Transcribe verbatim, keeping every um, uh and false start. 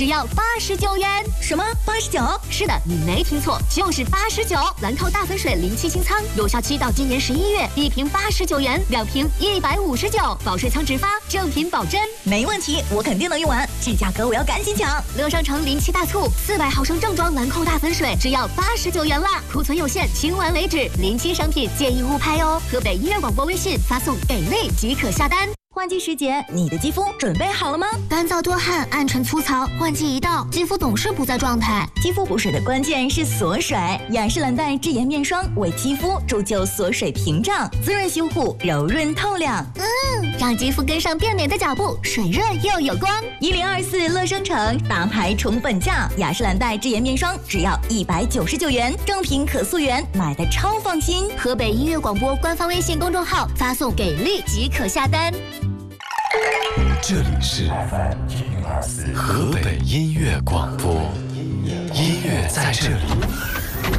只要八十九元。 什么？八十九？ 是的，你没听错，就是八十九。兰蔻大粉水零七清仓，有效期到今年十一月，一瓶八十九元，两瓶一百五十九，保水仓直发，正品保真。 没问题，我肯定能用完，这价格我要赶紧抢。 乐商城零七大促，四百毫升正装兰蔻大粉水只要八十九元啦，库存有限，清完为止。零七商品建议勿拍哦。河北音乐广播微信发送给力即可下单。 换季时节，你的肌肤准备好了吗？ 干燥多汗、暗沉粗糙，换季一到，肌肤总是不在状态。 肌肤补水的关键是锁水，雅诗兰黛智妍面霜为肌肤铸就锁水屏障，滋润修护，柔润透亮。 嗯，让肌肤跟上变美的脚步，水润又有光。 一零二四乐商城大牌宠本价，雅诗兰黛智妍面霜只要一百九十九元，正品可溯源，买的超放心。 河北音乐广播官方微信公众号发送给力即可下单。 这里是 F M 一零二四河北音乐广播，音乐在这里。